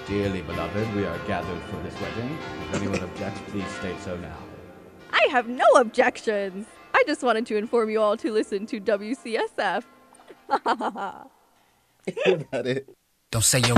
Dearly beloved, we are gathered for this wedding. If anyone objects, please state so now. I have no objections. I just wanted to inform you all to listen to WCSF. Is that it? Don't say your